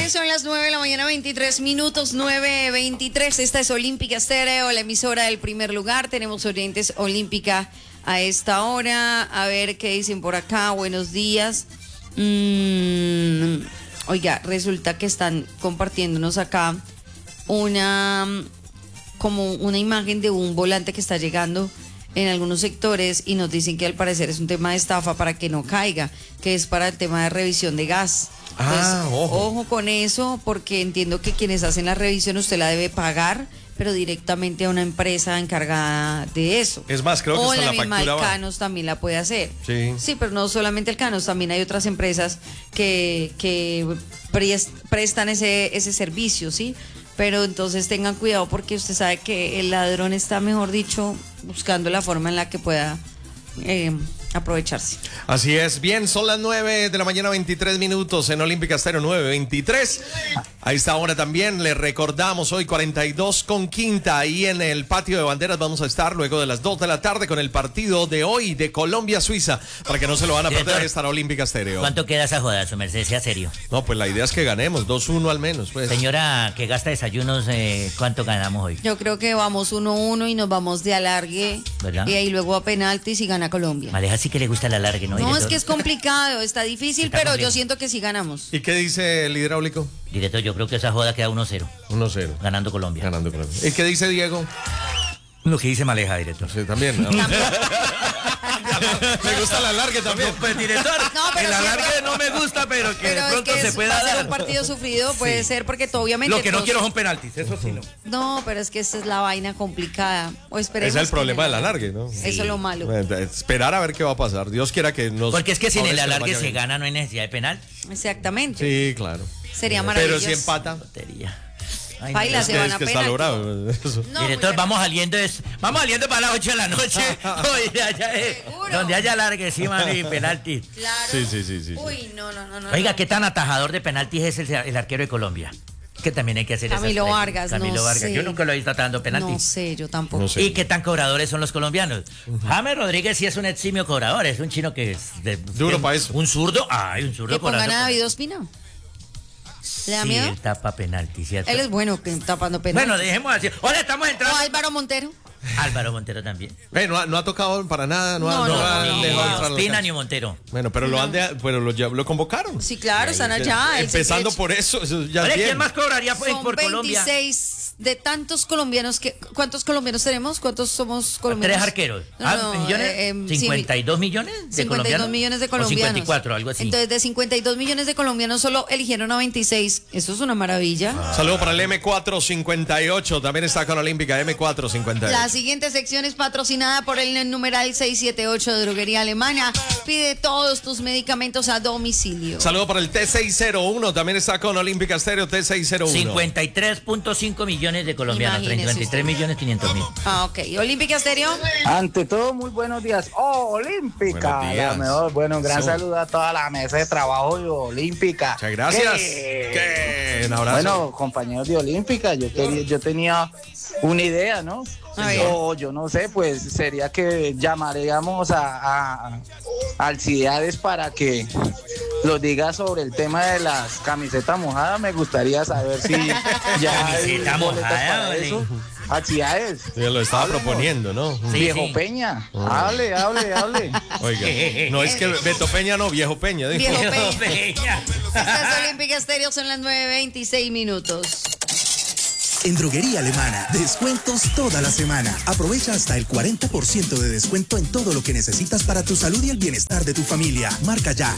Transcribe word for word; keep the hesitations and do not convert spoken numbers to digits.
señores, son las nueve de la mañana, veintitrés minutos, nueve veintitrés. Esta es Olímpica Estéreo, la emisora del primer lugar. Tenemos oyentes Olímpica a esta hora. A ver qué dicen por acá. Buenos días. Mm, oiga, resulta que están compartiéndonos acá una, como una imagen de un volante que está llegando en algunos sectores y nos dicen que al parecer es un tema de estafa para que no caiga, que es para el tema de revisión de gas. Ah, Entonces, ojo. ojo con eso, porque entiendo que quienes hacen la revisión usted la debe pagar, pero directamente a una empresa encargada de eso. Es más, creo que o hasta la la misma factura el va. Canos también la puede hacer. Sí. Sí, pero no solamente el Canos, también hay otras empresas que, que pres- prestan ese, ese servicio, ¿sí? Pero entonces tengan cuidado porque usted sabe que el ladrón está, mejor dicho, buscando la forma en la que pueda eh, aprovecharse. Así es. Bien, son las nueve de la mañana, veintitrés minutos en Olímpica Estéreo, nueve veintitrés. A esta hora también le recordamos hoy cuarenta y dos con quinta. Ahí en el patio de banderas vamos a estar luego de las dos de la tarde con el partido de hoy de Colombia-Suiza. Para que no se lo van a perder, Director, ahí estará Olímpica Estéreo. ¿Cuánto queda esa joda, su merced? Sea serio. No, pues la idea es que ganemos, dos uno al menos. Pues. Señora que gasta desayunos, eh, ¿cuánto ganamos hoy? Yo creo que vamos uno uno y nos vamos de alargue. ¿Verdad? Y ahí luego a penaltis y gana Colombia. Maleja sí que le gusta la larga, ¿no? No, director? es que es complicado, está difícil, Está pero complicado. yo siento que sí ganamos. ¿Y qué dice el hidráulico? Director, yo creo que esa joda queda uno cero, uno cero. ganando Colombia. Ganando Colombia. ¿Y qué dice Diego? Lo que dice Maleja, director. Sí, también. ¿no? Me gusta la larga también. Pues, director, No, pero el sí, alargue pero- no me gusta, pero que Pero de es pronto que se es, pueda va a ser dar. un partido sufrido, puede ser, porque todo, obviamente... Lo que no todos- quiero son penaltis, eso sí no. No, pero es que esta es la vaina complicada. O esperemos Ese es el que problema en del alargue, ¿no? Eso es lo malo. Bueno, Esperar a ver qué va a pasar. Dios quiera que nos... Porque es que si en el favorezca alargue vaya se bien. gana no hay necesidad de penal. Exactamente. Sí, claro. Sería Pero maravilloso. si empata... Tontería. Ay, Baila, no. se Es que, van es a que está penalti. logrado. Eso. No, Director, muy vamos saliendo, es, vamos saliendo para las ocho de la noche. Oye, allá, eh, ¿Seguro? donde haya alargue, sí, mano, y penalti. Claro. Sí, sí, sí, sí, sí. Uy, no, no, no, no. Oiga, no. ¿qué tan atajador de penaltis es el, el arquero de Colombia? Que también hay que hacer Camilo esas- Vargas, Camilo no Vargas. sé. Yo nunca lo he visto atajando penaltis. No sé, yo tampoco. No sé. ¿Y qué tan cobradores son los colombianos? James Rodríguez sí es un eximio cobrador, es un chino que es... de- Duro de- pa' eso. Un zurdo, ay, un zurdo Que pongan cobrando a penaltis. David Ospina. ¿Le da Sí, miedo? él tapa penalti, ¿cierto? Él es bueno que tapando penal. Bueno, dejemos así. Hola, estamos O entrando. Álvaro Montero. Álvaro Montero también. Eh, no, ha- no ha tocado para nada, no, ha- No, no no, han no, Ni dejado entrar a la Ospina cancha. ni Montero. Bueno, pero lo han de, pero lo, ya- lo convocaron. Sí, claro, están allá. el Empezando simple por eso, eso ya Oye, es bien. ¿quién más cobraría por, Son por Colombia? veintiséis de tantos colombianos que... ¿Cuántos colombianos tenemos? ¿Cuántos somos colombianos? Tres arqueros. No, Ah, no, ¿millones? eh, eh, sí, ¿cincuenta y dos millones de cincuenta y colombianos? dos millones de O colombianos. cincuenta y cuatro, algo así. Entonces, de cincuenta y dos millones de colombianos solo eligieron a veintiséis. Eso es una maravilla. Saludo para el M cuatrocientos cincuenta y ocho, también está con Olímpica, M cuatrocientos cincuenta y ocho. La siguiente sección es patrocinada por el numeral seiscientos setenta y ocho de Droguería Alemana. Pide todos tus medicamentos a domicilio. Saludo para el T seiscientos uno, también está con Olímpica Estéreo, T seiscientos uno. cincuenta y tres punto cinco millones de colombianos, Imagínese cincuenta y tres millones quinientos mil. Ah, ok. Olímpica Estéreo. Ante todo, muy buenos días. Oh, Olímpica. Buenos días. La mejor. Bueno, un gran Eso. saludo a toda la mesa de trabajo de Olímpica. Muchas gracias. ¿Qué? ¿Qué? Un abrazo. Bueno, compañeros de Olímpica, yo, quería, yo tenía una idea, ¿no? A ver. O yo no sé, pues sería que llamaríamos a, a Alcides para que lo diga sobre el tema de las camisetas mojadas. Me gustaría saber si ya hay Camiseta boletas mojada, para vale. eso. Alcides. Ya lo estaba Háblenos. proponiendo, ¿no? Sí, Viejo sí. Peña, hable, hable, hable. Oiga, no es que Beto Peña, no, Viejo Peña. dijo. Viejo Peña. Peña. Esta es Olímpica Estéreo, son las nueve veintiséis minutos. En Droguería Alemana, descuentos toda la semana. Aprovecha hasta el cuarenta por ciento de descuento en todo lo que necesitas para tu salud y el bienestar de tu familia. Marca ya